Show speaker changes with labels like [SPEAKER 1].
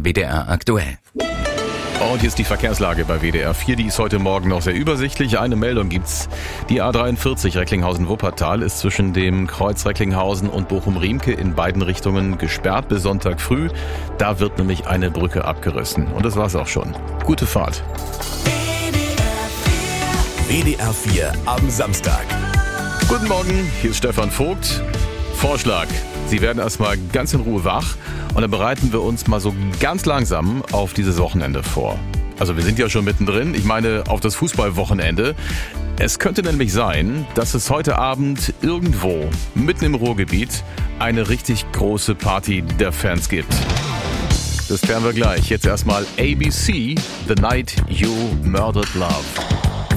[SPEAKER 1] WDR aktuell.
[SPEAKER 2] Und hier ist die Verkehrslage bei WDR 4. Die ist heute Morgen noch sehr übersichtlich. Eine Meldung gibt's. Die A43 Recklinghausen-Wuppertal ist zwischen dem Kreuz Recklinghausen und Bochum-Riemke in beiden Richtungen gesperrt bis Sonntag früh. Da wird nämlich eine Brücke abgerissen. Und das war's auch schon. Gute Fahrt.
[SPEAKER 3] WDR 4 am Samstag.
[SPEAKER 2] Guten Morgen, hier ist Stefan Vogt. Vorschlag. Sie werden erstmal ganz in Ruhe wach und dann bereiten wir uns mal so ganz langsam auf dieses Wochenende vor. Also wir sind ja schon mittendrin, ich meine auf das Fußballwochenende. Es könnte nämlich sein, dass es heute Abend irgendwo mitten im Ruhrgebiet eine richtig große Party der Fans gibt. Das klären wir gleich. Jetzt erstmal ABC, The Night You Murdered Love.